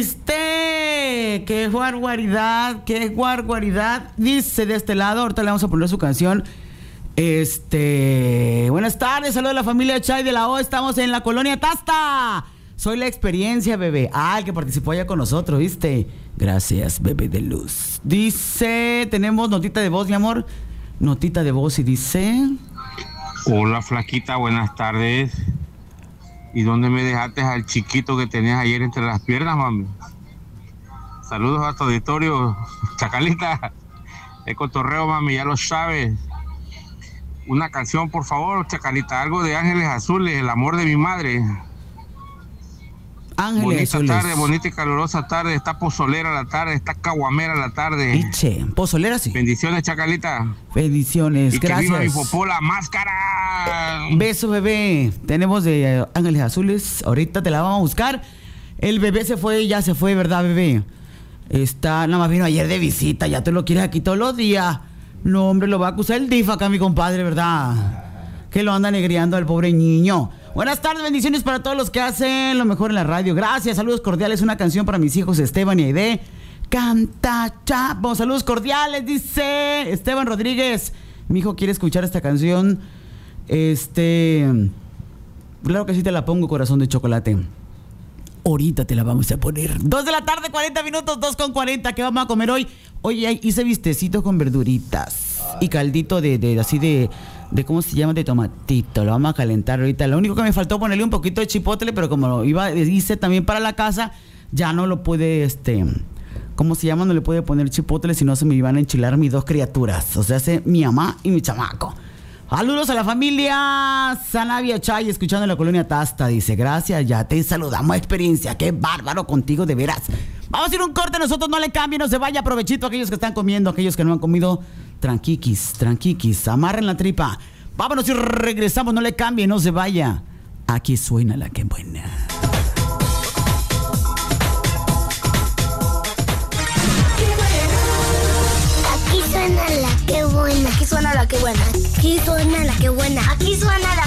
triste! ¡Qué barbaridad! ¡Qué barbaridad! Dice de este lado, ahorita le vamos a poner su canción. Buenas tardes, saludos a la familia Chay de la O. Estamos en la colonia Tasta. Soy la experiencia, bebé. El que participó allá con nosotros, ¿viste? Gracias, bebé de luz. Dice, tenemos notita de voz, mi amor. Notita de voz y dice... Hola, flaquita, buenas tardes. ¿Y dónde me dejaste al chiquito que tenías ayer entre las piernas, mami? Saludos a tu auditorio, Chacalita. El cotorreo, mami, ya lo sabes. Una canción, por favor, Chacalita. Algo de Ángeles Azules, el amor de mi madre. Ángeles bonita Azules. Tarde, bonita y calurosa tarde. Está pozolera la tarde, está caguamera la tarde. Iche, pozolera sí. Bendiciones, Chacalita. Bendiciones, y gracias. Que viva mi popó, la máscara. Beso, bebé. Tenemos de Ángeles Azules. Ahorita te la vamos a buscar. El bebé se fue, ya se fue, ¿verdad, bebé? Nada más vino ayer de visita. Ya te lo quieres aquí todos los días. No, hombre, lo va a acusar el DIF acá, mi compadre, ¿verdad? Que lo anda negreando al pobre niño. Buenas tardes, bendiciones para todos los que hacen lo mejor en la radio. Gracias, saludos cordiales. Una canción para mis hijos Esteban y Aide. Canta Chapo. Saludos cordiales, dice Esteban Rodríguez. Mi hijo quiere escuchar esta canción. Claro que sí te la pongo, corazón de chocolate. Ahorita te la vamos a poner. 2 de la tarde, 40 minutos, 2:40. ¿Qué vamos a comer hoy? Oye, hice bistecito con verduritas y caldito de ¿cómo se llama? De tomatito. Lo vamos a calentar ahorita. Lo único que me faltó ponerle un poquito de chipotle, pero como hice también para la casa, ya no lo pude, ¿cómo se llama? No le pude poner chipotle, si no se me iban a enchilar mis dos criaturas. O sea, mi mamá y mi chamaco. Saludos a la familia Sanavia Chay, escuchando en la colonia Tasta. Dice, gracias, ya te saludamos, experiencia. Qué bárbaro contigo, de veras. Vamos a ir un corte, nosotros no le cambien, no se vaya. Provechito a aquellos que están comiendo, aquellos que no han comido. Tranquiquis, amarren la tripa. Vámonos y regresamos, no le cambien, no se vaya. Aquí suena la que buena. Aquí suena la que buena. Aquí suena la que buena. Aquí suena la que buena. Aquí suena la